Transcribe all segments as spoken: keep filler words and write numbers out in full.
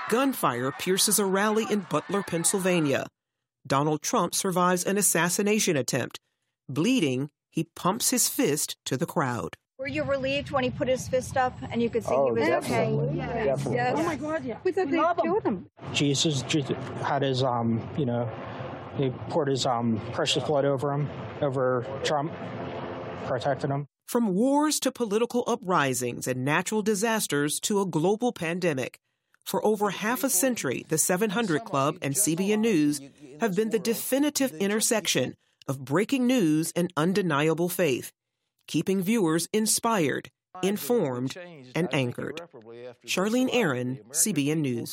Gunfire pierces a rally in Butler, Pennsylvania. Donald Trump survives an assassination attempt. Bleeding, he pumps his fist to the crowd. Were you relieved when he put his fist up and you could see oh, he was definitely. okay? Yes. Definitely. Yes. Oh my God! Yeah. We thought they killed him. Jesus had his, um, you know, he poured his um, precious blood over him, over Trump, protected him. From wars to political uprisings and natural disasters to a global pandemic, for over half a century, the seven hundred Club and C B N News have been the definitive intersection of breaking news and undeniable faith, keeping viewers inspired, informed, and anchored. Charlene Aaron, C B N News.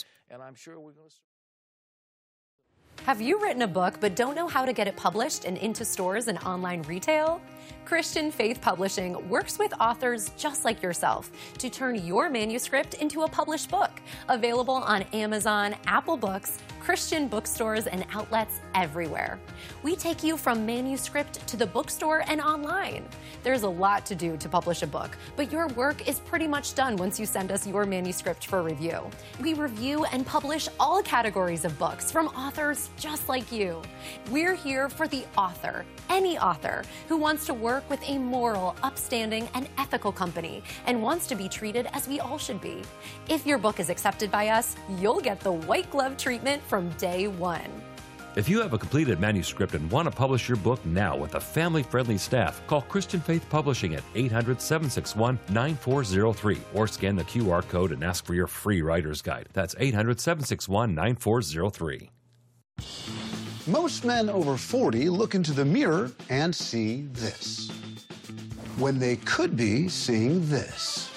Have you written a book but don't know how to get it published and into stores and online retail? Christian Faith Publishing works with authors just like yourself to turn your manuscript into a published book. Available on Amazon, Apple Books, Christian bookstores, and outlets everywhere. We take you from manuscript to the bookstore and online. There's a lot to do to publish a book, but your work is pretty much done once you send us your manuscript for review. We review and publish all categories of books from authors just like you. We're here for the author, any author, who wants to work with a moral, upstanding, and ethical company and wants to be treated as we all should be. If your book is accepted by us, you'll get the white glove treatment from day one. If you have a completed manuscript and want to publish your book now with a family-friendly staff, call Christian Faith Publishing at eight hundred, seven six one, nine four zero three or scan the Q R code and ask for your free writer's guide. That's eight hundred, seven six one, nine four zero three. Most men over forty look into the mirror and see this, when they could be seeing this.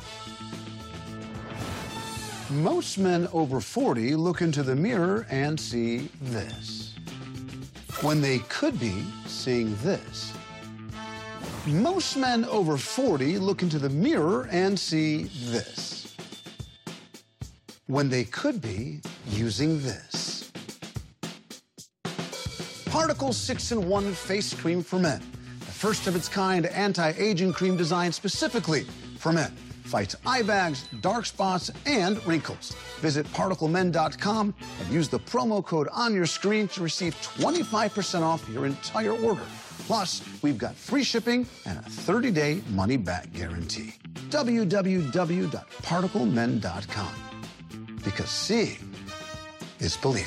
Most men over forty look into the mirror and see this, when they could be seeing this. Most men over forty look into the mirror and see this, when they could be using this. Particle six in one Face Cream for Men, the first of its kind anti-aging cream designed specifically for men. Fights eye bags, dark spots, and wrinkles. Visit particle men dot com and use the promo code on your screen to receive twenty-five percent off your entire order. Plus, we've got free shipping and a thirty day money-back guarantee. w w w dot particle men dot com. Because seeing is believing.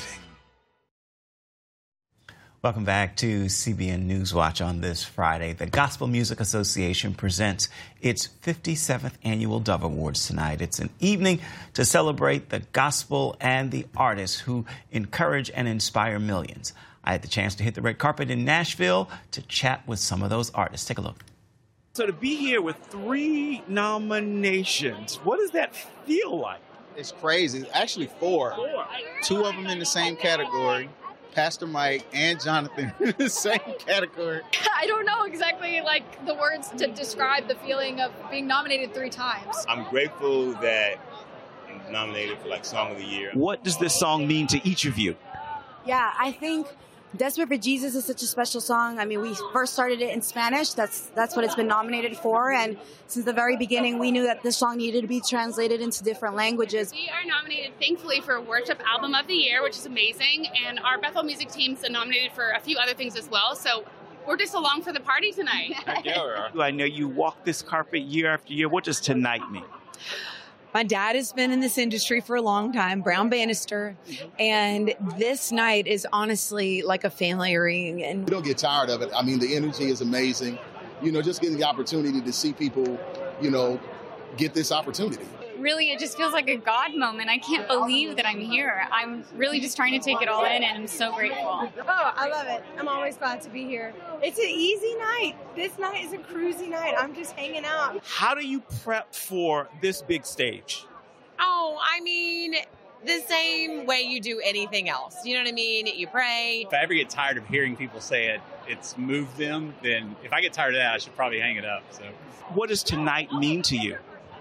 Welcome back to C B N Newswatch on this Friday. The Gospel Music Association presents its fifty-seventh Annual Dove Awards tonight. It's an evening to celebrate the gospel and the artists who encourage and inspire millions. I had the chance to hit the red carpet in Nashville to chat with some of those artists. Take a look. So to be here with three nominations, what does that feel like? It's crazy. Actually four. four. Two of them in the same category. Pastor Mike and Jonathan in the same category. I don't know exactly like the words to describe the feeling of being nominated three times. I'm grateful that I'm nominated for like Song of the Year. What does this song mean to each of you? Yeah, I think Desperate for Jesus is such a special song. I mean, we first started it in Spanish. That's that's what it's been nominated for. And since the very beginning, we knew that this song needed to be translated into different languages. We are nominated, thankfully, for Worship Album of the Year, which is amazing. And our Bethel Music team's nominated for a few other things as well. So we're just along for the party tonight. I know you walk this carpet year after year. What does tonight mean? My dad has been in this industry for a long time, Brown Bannister, and this night is honestly like a family reunion. We don't get tired of it. I mean, the energy is amazing. You know, just getting the opportunity to see people, you know, get this opportunity. Really, it just feels like a God moment. I can't believe that I'm here. I'm really just trying to take it all in, and I'm so grateful. Oh, I love it. I'm always glad to be here. It's an easy night. This night is a cruisy night. I'm just hanging out. How do you prep for this big stage? Oh, I mean, the same way you do anything else. You know what I mean? You pray. If I ever get tired of hearing people say it, it's moved them, then if I get tired of that, I should probably hang it up. So, what does tonight mean to you?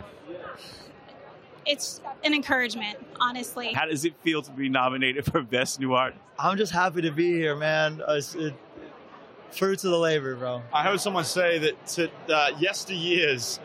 It's an encouragement, honestly. How does it feel to be nominated for Best New Artist? I'm just happy to be here, man. It's, it, fruits of the labor, bro. I heard someone say that to, uh, yesteryears